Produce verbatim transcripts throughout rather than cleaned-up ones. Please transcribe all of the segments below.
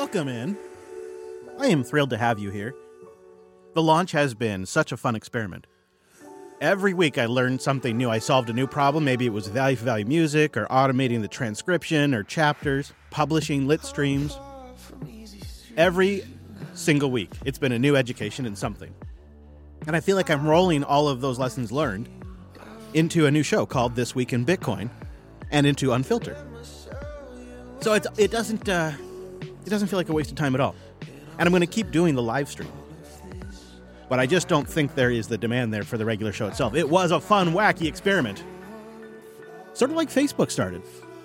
Welcome in. I am thrilled to have you here. The launch has been such a fun experiment. Every week I learned something new. I solved a new problem. Maybe it was value for value music, or automating the transcription, or chapters, publishing lit streams. Every single week, it's been a new education in something. And I feel like I'm rolling all of those lessons learned into a new show called This Week in Bitcoin and into Unfiltered. So it, it doesn't uh, it doesn't feel like a waste of time at all. And I'm going to keep doing the live stream. But I just don't think there is the demand there for the regular show itself. It was a fun, wacky experiment. Sort of like Facebook started.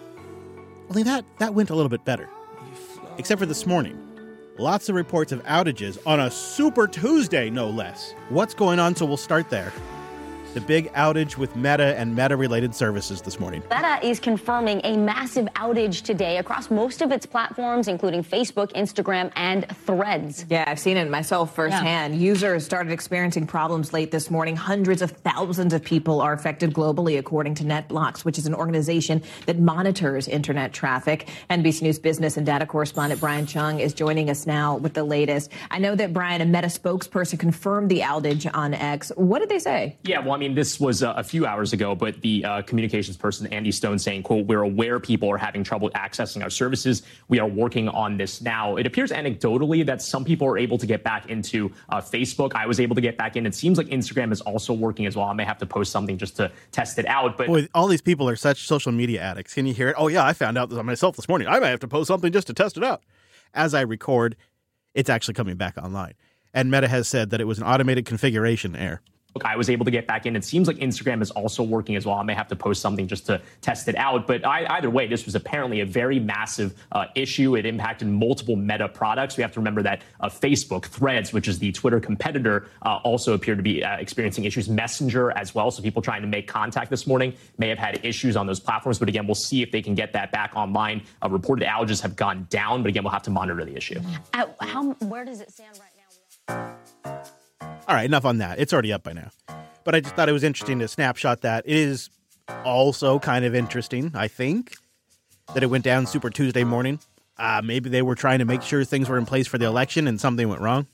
Only that, that went a little bit better. Except for this morning. Lots of reports of outages on a Super Tuesday, no less. What's going on? So we'll start there. The big outage with Meta and Meta-related services this morning. Meta is confirming a massive outage today across most of its platforms, including Facebook, Instagram, and Threads. Yeah, I've seen it myself firsthand. Yeah. Users started experiencing problems late this morning. Hundreds of thousands of people are affected globally, according to NetBlocks, which is an organization that monitors internet traffic. N B C News business and data correspondent Brian Chung is joining us now with the latest. I know that Brian, a Meta spokesperson, confirmed the outage on X. What did they say? Yeah, well, I mean, this was uh, a few hours ago, but the uh, communications person, Andy Stone, saying, quote, "We're aware people are having trouble accessing our services. We are working on this now." It appears anecdotally that some people are able to get back into uh, Facebook. I was able to get back in. It seems like Instagram is also working as well. I may have to post something just to test it out. But boy, all these people are such social media addicts. Can you hear it? Oh, yeah, I found out this on myself this morning. I may have to post something just to test it out. As I record, it's actually coming back online. And Meta has said that it was an automated configuration error. Look, I was able to get back in. It seems like Instagram is also working as well. I may have to post something just to test it out. But I, either way, this was apparently a very massive uh, issue. It impacted multiple Meta products. We have to remember that uh, Facebook, Threads, which is the Twitter competitor, uh, also appeared to be uh, experiencing issues. Messenger as well. So people trying to make contact this morning may have had issues on those platforms. But again, we'll see if they can get that back online. Uh, reported outages have gone down. But again, we'll have to monitor the issue. Uh, how, where does it stand right now? All right, enough on that. It's already up by now. But I just thought it was interesting to snapshot that. It is also kind of interesting, I think, that it went down Super Tuesday morning. Uh, maybe they were trying to make sure things were in place for the election and something went wrong.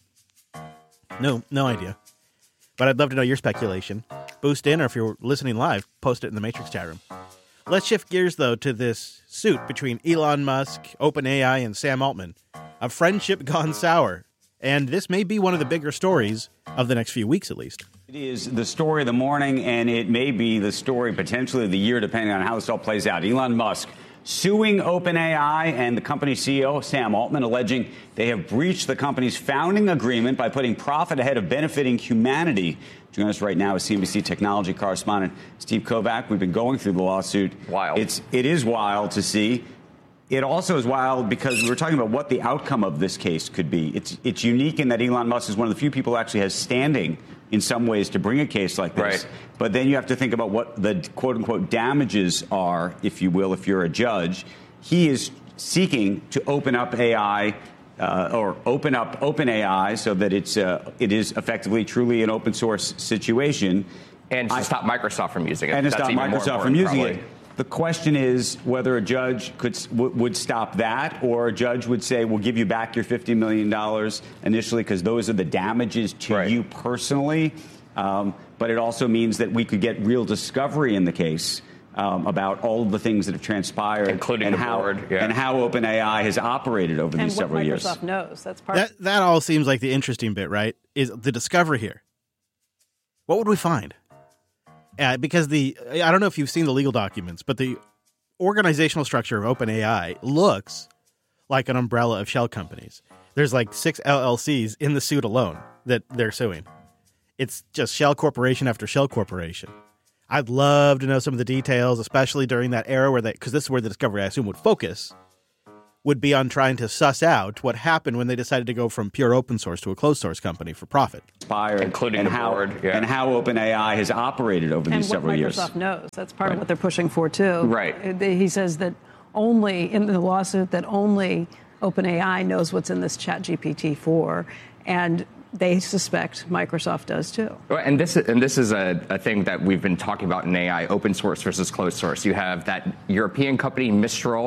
No, no idea. But I'd love to know your speculation. Boost in, or if you're listening live, post it in the Matrix chat room. Let's shift gears, though, to this suit between Elon Musk, OpenAI, and Sam Altman. A friendship gone sour. And this may be one of the bigger stories of the next few weeks, at least. It is the story of the morning, and it may be the story potentially of the year, depending on how this all plays out. Elon Musk suing OpenAI and the company's C E O, Sam Altman, alleging they have breached the company's founding agreement by putting profit ahead of benefiting humanity. Joining us right now is C N B C technology correspondent Steve Kovac. We've been going through the lawsuit. Wild. It's, it is wild to see. It also is wild because we were talking about what the outcome of this case could be. It's it's unique in that Elon Musk is one of the few people who actually has standing in some ways to bring a case like this. Right. But then you have to think about what the quote-unquote damages are, if you will, if you're a judge. He is seeking to open up A I uh, or open up OpenAI so that it's uh, it is effectively truly an open source situation. And to I, stop Microsoft from using it. And to That's stop Microsoft from using probably. it. The question is whether a judge could w- would stop that, or a judge would say, we'll give you back your fifty million dollars initially because those are the damages to right. you personally. Um, but it also means that we could get real discovery in the case um, about all of the things that have transpired. Including and the how, board. Yeah. And how OpenAI has operated over and these several Microsoft years. Microsoft knows. That's part that, that all seems like the interesting bit, right? Is the discovery here. What would we find? Uh, because the, I don't know if you've seen the legal documents, but the organizational structure of OpenAI looks like an umbrella of shell companies. There's like six L L Cs in the suit alone that they're suing. It's just shell corporation after shell corporation. I'd love to know some of the details, especially during that era where they, because this is where the discovery, I assume, would focus, would be on trying to suss out what happened when they decided to go from pure open source to a closed source company for profit. Including and the how, board. Yeah. And how OpenAI has operated over and these several years. And what Microsoft knows. That's part right. of what they're pushing for, too. Right. He says that only, in the lawsuit, that only OpenAI knows what's in this Chat G P T four. And they suspect Microsoft does, too. And this, and this is a, a thing that we've been talking about in A I, open source versus closed source. You have that European company, Mistral,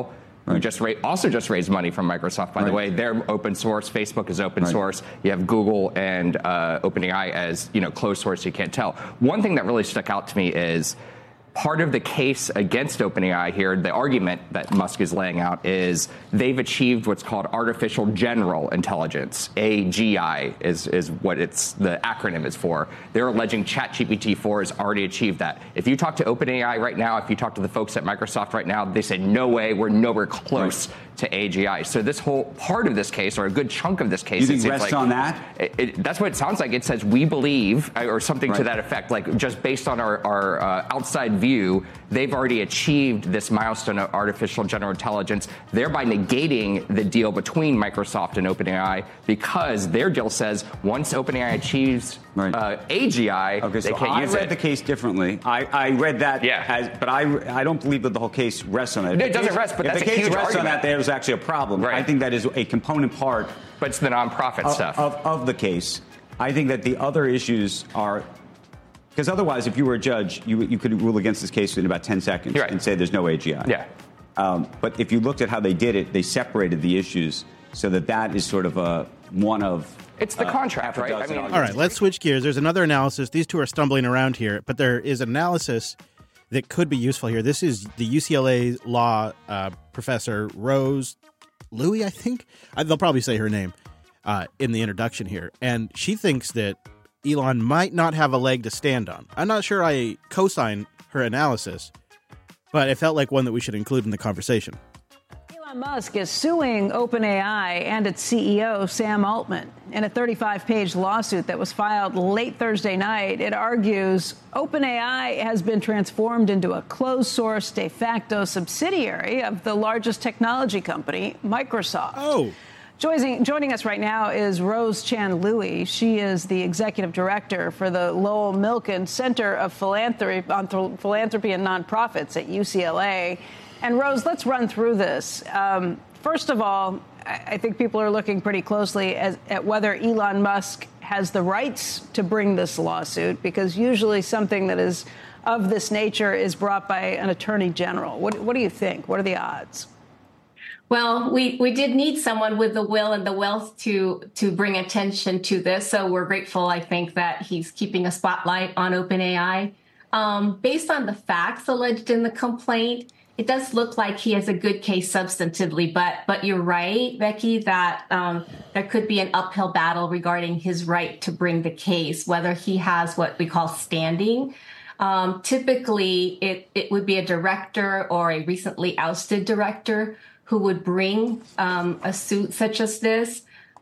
who Right. just ra- also just raised money from Microsoft, by Right. the way. They're open source. Facebook is open Right. source. You have Google and uh, OpenAI as, you know, closed source. You can't tell. One thing that really stuck out to me is part of the case against OpenAI here, the argument that Musk is laying out, is they've achieved what's called artificial general intelligence. A G I is, is what it's the acronym is for. They're alleging ChatGPT four has already achieved that. If you talk to OpenAI right now, if you talk to the folks at Microsoft right now, they say, no way, we're nowhere close right. to A G I. So this whole part of this case, or a good chunk of this case, you think it rests like, on that? It, it, that's what it sounds like. It says we believe, or something right. to that effect, like just based on our, our uh, outside view, they've already achieved this milestone of artificial general intelligence, thereby negating the deal between Microsoft and OpenAI, because their deal says once OpenAI achieves right. uh, A G I, okay, they so can't I use read it. the case differently. I, I read that, yeah. as, but I I don't believe that the whole case rests on that. No, it doesn't rest, but if that's the a case huge rests argument. on that, there's actually a problem. Right. I think that is a component part. But it's the nonprofit of, stuff of, of the case. I think that the other issues are. Because otherwise, if you were a judge, you you could rule against this case in about ten seconds right. and say there's no A G I. Yeah. Um, but if you looked at how they did it, they separated the issues so that that is sort of a one of. It's the uh, contract, right? I mean, all right, let's switch gears. There's another analysis. These two are stumbling around here, but there is analysis that could be useful here. This is the U C L A law uh, professor Rose Louie, I think. I, they'll probably say her name uh, in the introduction here, and she thinks that Elon might not have a leg to stand on. I'm not sure I co-sign her analysis, but it felt like one that we should include in the conversation. Elon Musk is suing OpenAI and its C E O, Sam Altman. In a thirty-five page lawsuit that was filed late Thursday night, it argues OpenAI has been transformed into a closed-source de facto subsidiary of the largest technology company, Microsoft. Oh. Joining, joining us right now is Rose Chan Louie. She is the executive director for the Lowell Milken Center of Philanthropy, on Philanthropy and Nonprofits at U C L A. And Rose, let's run through this. Um, first of all, I think people are looking pretty closely as, at whether Elon Musk has the rights to bring this lawsuit, because usually something that is of this nature is brought by an attorney general. What, what do you think? What are the odds? Well, we, we did need someone with the will and the wealth to to bring attention to this. So we're grateful, I think, that he's keeping a spotlight on OpenAI. Um, based on the facts alleged in the complaint, it does look like he has a good case substantively. But but you're right, Becky, that um, there could be an uphill battle regarding his right to bring the case, whether he has what we call standing. Um, typically, it, it would be a director or a recently ousted director who would bring um, a suit such as this.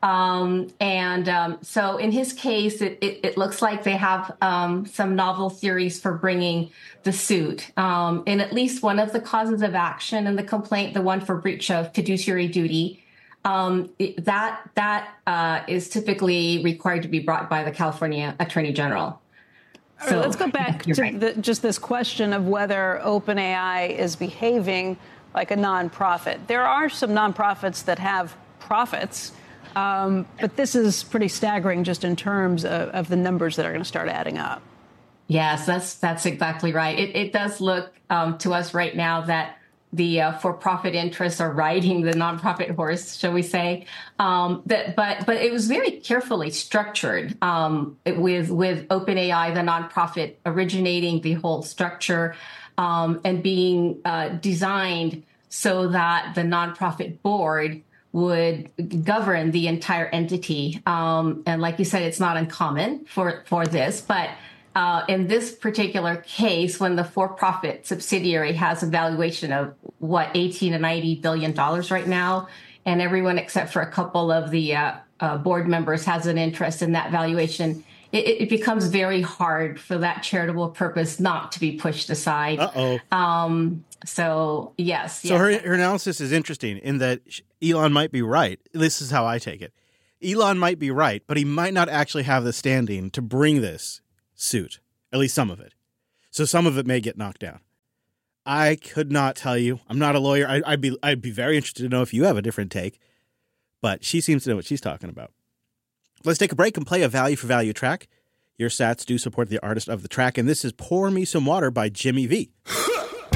Um, and um, so in his case, it, it, it looks like they have um, some novel theories for bringing the suit. Um, in at least one of the causes of action in the complaint, the one for breach of fiduciary duty, um, it, that that uh, is typically required to be brought by the California Attorney General. All right, so, let's go back to right. the, just this question of whether OpenAI is behaving like a nonprofit. There are some nonprofits that have profits, um, but this is pretty staggering just in terms of, of the numbers that are going to start adding up. Yes, that's that's exactly right. It, it does look um, to us right now that the uh, for-profit interests are riding the nonprofit horse, shall we say? Um, that, but but it was very carefully structured um, with with OpenAI, the nonprofit, originating the whole structure. Um, and being uh, designed so that the nonprofit board would govern the entire entity. Um, and like you said, it's not uncommon for, for this. But uh, in this particular case, when the for-profit subsidiary has a valuation of, what, eighteen to ninety billion dollars right now, and everyone except for a couple of the uh, uh, board members has an interest in that valuation, It, it becomes very hard for that charitable purpose not to be pushed aside. Uh-oh. Um, so, yes. So yes. her, her analysis is interesting in that Elon might be right. This is how I take it. Elon might be right, but he might not actually have the standing to bring this suit, at least some of it. So some of it may get knocked down. I could not tell you. I'm not a lawyer. I, I'd be I'd be very interested to know if you have a different take, but she seems to know what she's talking about. Let's take a break and play a value for value track. Your sats do support the artist of the track, and this is Pour Me Some Water by Jimmy V.